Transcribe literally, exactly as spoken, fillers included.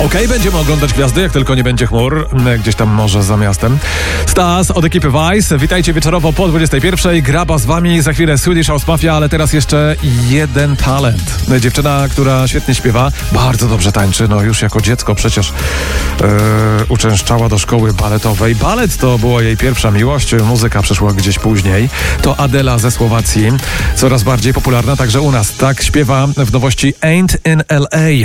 Okej, okay, będziemy oglądać gwiazdy, jak tylko nie będzie chmur, gdzieś tam może za miastem. Stas od ekipy Vice. Witajcie wieczorowo po dwudziestej pierwszej. Graba z wami, za chwilę Swedish House Mafia, ale teraz jeszcze jeden talent. Dziewczyna, która świetnie śpiewa, bardzo dobrze tańczy. No już jako dziecko przecież yy, uczęszczała do szkoły baletowej. Balet to była jej pierwsza miłość, muzyka przeszła gdzieś później. To Adela ze Słowacji, coraz bardziej popularna także u nas. Tak śpiewa w nowości Ain't in L A.